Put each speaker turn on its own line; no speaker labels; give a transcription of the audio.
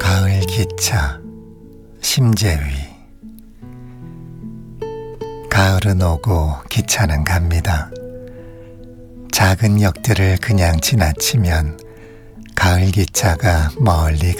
가을 기차 심재위. 가을은 오고 기차는 갑니다. 작은 역들을 그냥 지나치면 가을 기차가 멀리